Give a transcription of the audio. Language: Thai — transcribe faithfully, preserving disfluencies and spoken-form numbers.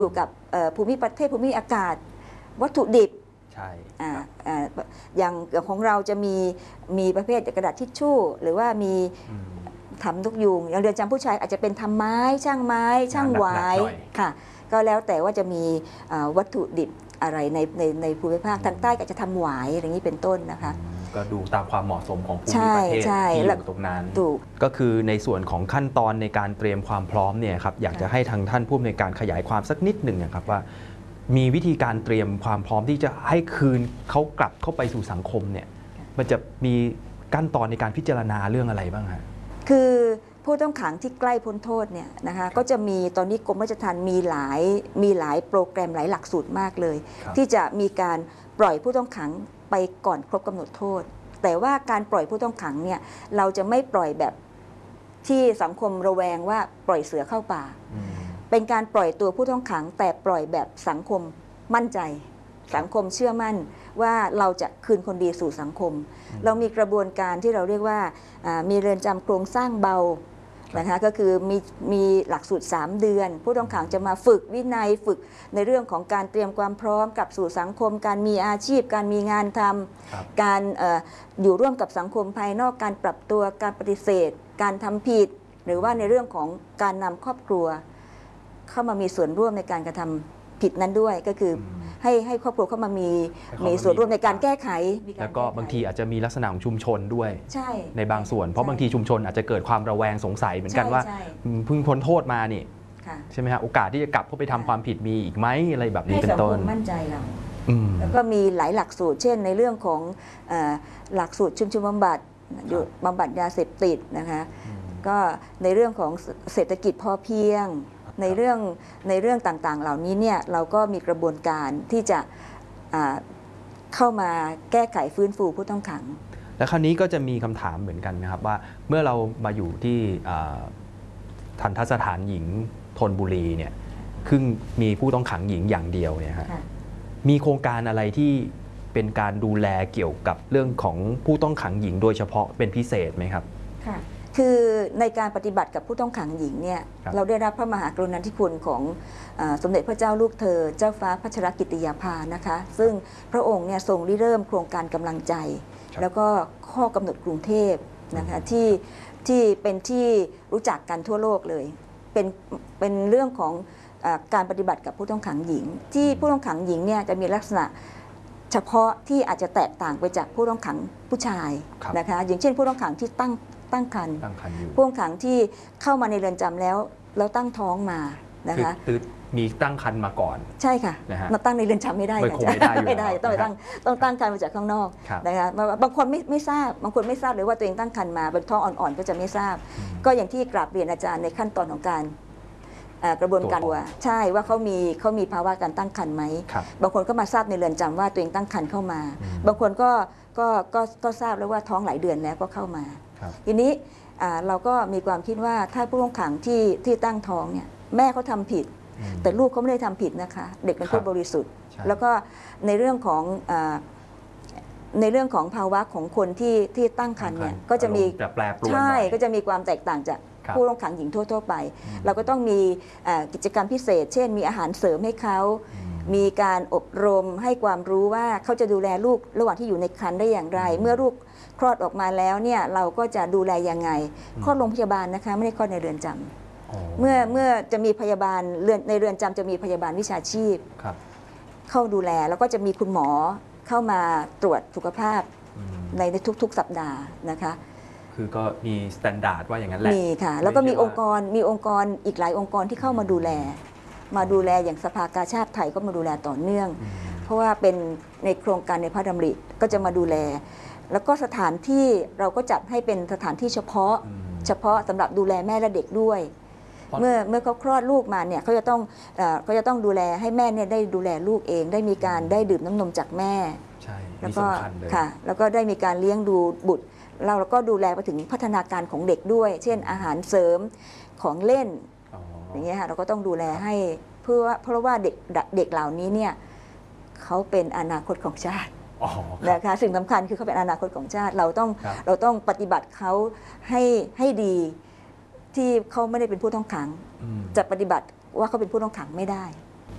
อยู่กับภูมิประเทศภูมิอากาศวัตถุดิบใช่อย่างของเราจะมีมีประเภทกระดาษทิชชู่หรือว่ามีทำทุกยุงอย่างเรือนจำผู้ชายอาจจะเป็นทำไม้ช่างไม้ช่างหวายค่ะก็แล้วแต่ว่าจะมีวัตถุดิบอะไรในในในภูมิภาคทางใต้ก็จะทำหวายอย่างนี้เป็นต้นนะคะก็ดูตามความเหมาะสมของภูมิประเทศที่อยู่ตรงนั้นก็คือในส่วนของขั้นตอนในการเตรียมความพร้อมเนี่ยครับอยากจะให้ทางท่านผู้อำนวยการขยายความสักนิดหนึ่งนะครับว่ามีวิธีการเตรียมความพร้อมที่จะให้คืนเขากลับเข้าไปสู่สังคมเนี่ยมันจะมีขั้นตอนในการพิจารณาเรื่องอะไรบ้างฮะคือผู้ต้องขังที่ใกล้พ้นโทษเนี่ยนะคะก็จะมีตอนนี้กรมราชทัณฑ์มีหลายมีหลายโปรแกรมหลายหลักสูตรมากเลยที่จะมีการปล่อยผู้ต้องขังไปก่อนครบกำหนดโทษแต่ว่าการปล่อยผู้ต้องขังเนี่ยเราจะไม่ปล่อยแบบที่สังคมระแวงว่าปล่อยเสือเข้าป่าเป็นการปล่อยตัวผู้ต้องขังแต่ปล่อยแบบสังคมมั่นใจสังคมเชื่อมั่นว่าเราจะคืนคนดีสู่สังคมเรามีกระบวนการที่เราเรียกว่ามีเรือนจำโครงสร้างเบานะคะก็คือมีมีหลักสูตรสามเดือนผู้ต้องขังจะมาฝึกวินัยฝึกในเรื่องของการเตรียมความพร้อมกับสู่สังคมการมีอาชีพการมีงานทำการออยู่ร่วมกับสังคมภายนอกการปรับตัวการปฏิเสธการทำผิดหรือว่าในเรื่องของการนำครอบครัวเข้ามามีส่วนร่วมในการกระทำผิดนั้นด้วยก็คือให้ให้ครอบครัวเข้ามามีมีส่วนร่วมในการแก้ไขแล้วก็บางทีอาจจะมีลักษณะของชุมชนด้วยใช่ในบางส่วนเพราะบางทีชุมชนอาจจะเกิดความระแวงสงสัยเหมือนกันว่าเพิ่งพ้นโทษมานี่ใช่ไหมฮะโอกาสที่จะกลับเข้าไปทำความผิดมีอีกไหมอะไรแบบนี้เป็นต้นให้สังคมมั่นใจเราแล้วก็มีหลายหลักสูตรเช่นในเรื่องของหลักสูตรชุมชนบำบัดบำบัดยาเสพติดนะคะก็ในเรื่องของเศรษฐกิจพอเพียงในเรื่องในเรื่องต่างๆเหล่านี้เนี่ยเราก็มีกระบวนการที่จะเข้ามาแก้ไขฟื้นฟูผู้ต้องขังและคราวนี้ก็จะมีคำถามเหมือนกันนะครับว่าเมื่อเรามาอยู่ที่ทัณฑสถานหญิงธนบุรีเนี่ยซึ่งมีผู้ต้องขังหญิงอย่างเดียวเนี่ยฮะมีโครงการอะไรที่เป็นการดูแลเกี่ยวกับเรื่องของผู้ต้องขังหญิงโดยเฉพาะเป็นพิเศษไหมครับค่ะคือในการปฏิบัติกับผู้ต้องขังหญิงเนี่ยเราได้รับพระมหากรุณาธิคุณของสมเด็จพระเจ้าลูกเธอเจ้าฟ้าพัชรกิติยาภานะคะซึ่งพระองค์เนี่ยทรงริเริ่มโครงการกำลังใจแล้วก็ข้อกำหนดกรุงเทพนะคะที่ที่เป็นที่รู้จักกันทั่วโลกเลยเป็นเป็นเรื่องของการปฏิบัติกับผู้ต้องขังหญิงที่ผู้ต้องขังหญิงเนี่ยจะมีลักษณะเฉพาะที่อาจจะแตกต่างไปจากผู้ต้องขังผู้ชายนะคะอย่างเช่นผู้ต้องขังที่ตั้งตั้งครรภ์ผู้ต้องขังที่เข้ามาในเรือนจำแล้วแล้วตั้งท้องมานะคะคือมีตั้งครรภ์มาก่อนใช่ค่ะมาตั้งในเรือนจำไม่ได้ไม่ได้ไม่ได้ต้องไปตั้งต้องตั้งครรภ์มาจากข้างนอกนะคะบางคนไม่ไม่ทราบบางคนไม่ทราบเลยว่าตัวเองตั้งครรภ์มาเป็นท้องอ่อนๆก็จะไม่ทราบก็อย่างที่กราบเรียนอาจารย์ในขั้นตอนของการกระบวนการว่าใช่ว่าเขามีเขามีภาวะการตั้งครรภ์ไหมบางคนก็มาทราบในเรือนจำว่าตัวเองตั้งครรภ์เข้ามาบางคนก็ก็ก็ก็ทราบแล้วว่าท้องหลายเดือนแล้วก็เข้ามาทีนี้เราก็มีความคิดว่าถ้าผู้ต้องขังที่ที่ตั้งท้องเนี่ยแม่เขาทำผิดแต่ลูกเขาไม่ได้ทำผิดนะคะเด็กเป็นผู้บริสุทธิ์แล้วก็ในเรื่องของในเรื่องของภาวะของคนที่ที่ตั้งครรภ์เนี่ยก็จะมีใช่ก็จะมีความแตกต่างจากผู้ต้องขังหญิงทั่วๆไปเราก็ต้องมีกิจกรรมพิเศษเช่นมีอาหารเสริมให้เขามีการอบรมให้ความรู้ว่าเขาจะดูแลลูกระหว่างที่อยู่ในครรภ์ได้อย่างไรเมื่อลูกคลอดออกมาแล้วเนี่ยเราก็จะดูแลยังไงคลอดโรงพยาบาลนะคะไม่ได้คลอดในเรือนจำเมื่อเมื่อจะมีพยาบาลในเรือนจำจะมีพยาบาลวิชาชีพเข้าดูแลแล้วก็จะมีคุณหมอเข้ามาตรวจสุขภาพในทุกๆสัปดาห์นะคะคือก็มีมาตรฐานว่าอย่างนั้นแหละมีค่ะแล้วก็มีองค์กรมีองค์กรอีกหลายองค์กรที่เข้ามาดูแลมาดูแลอย่างสภากาชาดไทยก็มาดูแลต่อเนื่องเพราะว่าเป็นในโครงการในพระดำริก็จะมาดูแลแล้วก็สถานที่เราก็จัดให้เป็นสถานที่เฉพาะเฉพาะสำหรับดูแลแม่และเด็กด้วยเมื่อเมื่อเขาคลอดลูกมาเนี่ยเขาจะต้องเขาจะต้องดูแลให้แม่เนี่ยได้ดูแลลูกเองได้มีการได้ดื่มน้ำนมจากแม่ใช่แล้วก็ค่ะแล้วก็ได้มีการเลี้ยงดูบุตรเราก็ดูแลไปถึงพัฒนาการของเด็กด้วยเช่นอาหารเสริมของเล่นอย่างเงี้ยค่ะเราก็ต้องดูแลให้เพื่อเพราะว่าเด็กเด็กเหล่านี้เนี่ยเขาเป็นอนาคตของชาตินะคะสิ่งสำคัญคือเขาเป็นอนาคตของชาติเราต้องเราต้องปฏิบัติเขาให้ให้ดีที่เขาไม่ได้เป็นผู้ต้องขังจะปฏิบัติว่าเขาเป็นผู้ต้องขังไม่ได้